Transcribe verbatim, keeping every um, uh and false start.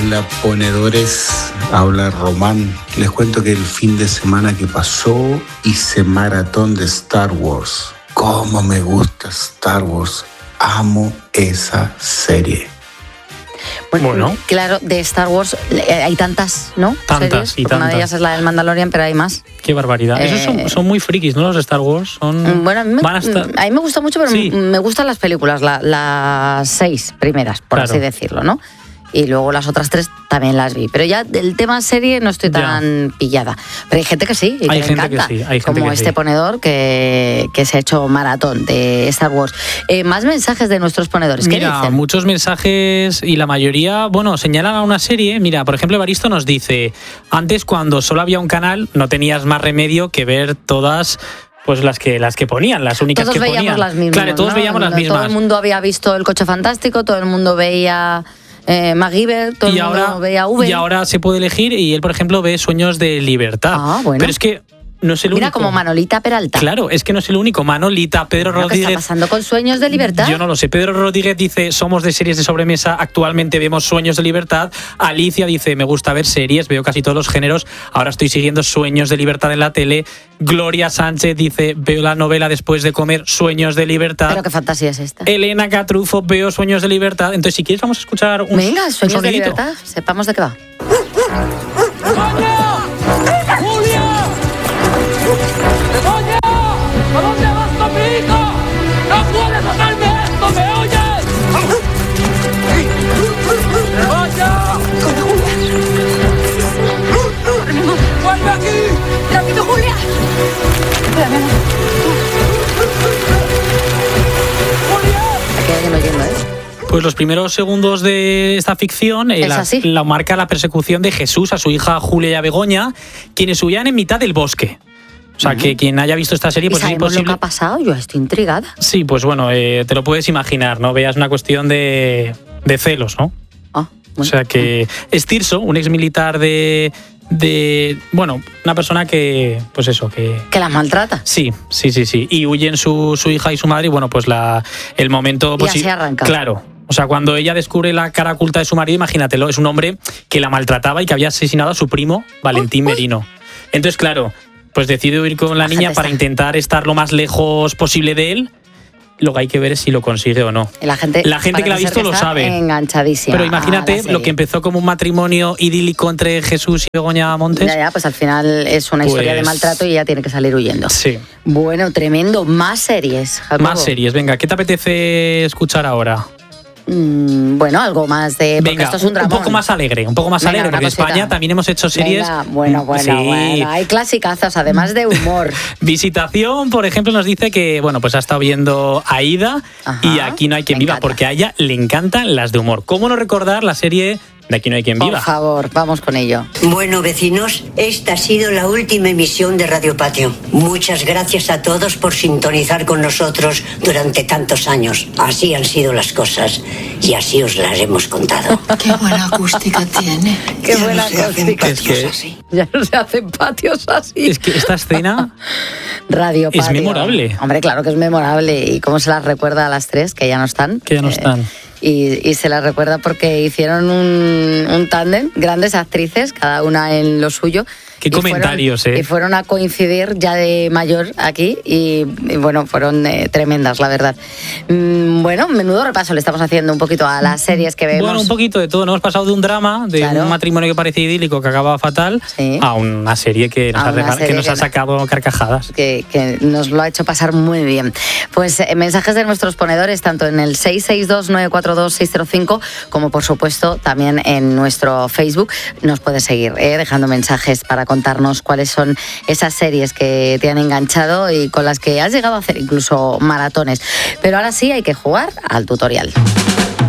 Hola, ponedores. Habla Román. Les cuento que el fin de semana que pasó hice maratón de Star Wars. Cómo me gusta Star Wars. Amo esa serie. Bueno, bueno, claro, de Star Wars hay tantas, ¿no? Tantas series, y tantas. Una de ellas es la del Mandalorian, pero hay más. Qué barbaridad. Eh... Esos son, son muy frikis, ¿no? Los de Star Wars. Son... Bueno, a mí, me, Van hasta... a mí me gusta mucho, pero sí. me gustan las películas, la, las seis primeras, por claro. así decirlo, ¿no? Y luego las otras tres también las vi. Pero ya del tema serie no estoy tan ya. pillada. Pero hay gente que sí, y hay que gente le encanta. Que sí, hay gente como que este sí. ponedor que, que se ha hecho maratón de Star Wars. Eh, más mensajes de nuestros ponedores. ¿Qué Mira, dicen? muchos mensajes y la mayoría, bueno, señalan a una serie. Mira, por ejemplo, Evaristo nos dice, antes cuando solo había un canal no tenías más remedio que ver todas... Pues las que las que ponían, las únicas todos que ponían. Todos veíamos las mismas. Claro, todos ¿no? veíamos las no, mismas. Todo el mundo había visto El Coche Fantástico, todo el mundo veía eh, MacGyver, todo y el ahora, mundo veía V. Y ahora se puede elegir y él, por ejemplo, ve Sueños de Libertad. Ah, bueno. Pero es que no es el Mira, único. como Manolita Peralta. Claro, es que no es el único. Manolita, Pedro bueno, Rodríguez. ¿Qué está pasando con Sueños de Libertad? Yo no lo sé. Pedro Rodríguez dice, somos de series de sobremesa, actualmente vemos Sueños de Libertad. Alicia dice, me gusta ver series, veo casi todos los géneros, ahora estoy siguiendo Sueños de Libertad en la tele. Gloria Sánchez dice, veo la novela después de comer, Sueños de Libertad. Pero qué fantasía es esta. Elena Catrufo, veo Sueños de Libertad. Entonces, si quieres, vamos a escuchar un Venga, Sueños un de Libertad, sepamos de qué va. ¡Begoña! ¿A dónde vas con mi hijo? ¡No puedes hacerme esto! ¿Me oyes? ¡Begoña! ¡Vuelve aquí! ¡Rápido, Julia! Espera, mi amor. ¡Julia! Aquí hay alguien oyendo, ¿eh? Pues los primeros segundos de esta ficción eh, la, la marca la persecución de Jesús a su hija Julia y a Begoña, quienes huían en mitad del bosque. O sea, uh-huh. que quien haya visto esta serie, pues ¿Y es imposible. lo que ha pasado? Yo estoy intrigada. Sí, pues bueno, eh, te lo puedes imaginar, ¿no? Veas una cuestión de, de celos, ¿no? Ah, bueno. O sea que es Tirso, un exmilitar de, de... Bueno, una persona que... Pues eso, que... ¿Que la maltrata? Sí, sí, sí, sí. Y huyen su, su hija y su madre y bueno, pues la el momento... Pues, ya se arranca. Claro. O sea, cuando ella descubre la cara oculta de su marido, imagínatelo, es un hombre que la maltrataba y que había asesinado a su primo, Valentín uy, uy. Merino. Entonces, claro... Pues decide huir con la niña para intentar estar lo más lejos posible de él. Lo que hay que ver es si lo consigue o no. La gente, la gente que la ha visto lo sabe. Enganchadísima. Pero imagínate lo que empezó como un matrimonio idílico entre Jesús y Begoña Montes. Ya, ya, pues al final es una pues... historia de maltrato y ella tiene que salir huyendo. Sí. Bueno, tremendo. Más series, Jacobo. Más series. Venga, ¿qué te apetece escuchar ahora? Mm, bueno, algo más de... Porque Venga, esto es un dramón. Un poco más alegre, un poco más Venga, alegre, porque en España también hemos hecho series... Venga, bueno, bueno, sí. bueno, hay clasicazos, además de humor. Visitación, por ejemplo, nos dice que, bueno, pues ha estado viendo Aída y Aquí no hay quien viva, encanta. Porque a ella le encantan las de humor. ¿Cómo no recordar la serie de Aquí no hay quien viva? Por favor, vamos con ello. Bueno, vecinos, esta ha sido la última emisión de Radio Patio. Muchas gracias a todos por sintonizar con nosotros durante tantos años. Así han sido las cosas y así os las hemos contado. Qué buena acústica tiene. Qué ya buena no acústica. Es que así. Ya no se hacen patios así. Es que esta escena... Radio Patio. Es memorable. Hombre, claro que es memorable. ¿Y cómo se las recuerda a las tres, que ya no están? Que ya no eh, están. Y, y se las recuerda porque hicieron un, un tándem, grandes actrices, cada una en lo suyo. Qué y comentarios, fueron, ¿eh? Y fueron a coincidir ya de mayor aquí y, y bueno, fueron eh, tremendas, la verdad. Mm, bueno, menudo repaso le estamos haciendo un poquito a las series que vemos. Bueno, un poquito de todo, ¿no? Hemos pasado de un drama, de claro. un matrimonio que parecía idílico, que acababa fatal, sí. a una serie que nos, ha, serie que nos que ha sacado carcajadas. Que, que nos lo ha hecho pasar muy bien. Pues eh, mensajes de nuestros ponedores, tanto en el seis seis dos, nueve cuatro dos, seis cero cinco, como por supuesto también en nuestro Facebook. Nos puedes seguir eh, dejando mensajes para contarnos cuáles son esas series que te han enganchado y con las que has llegado a hacer incluso maratones. Pero ahora sí hay que jugar al tutorial.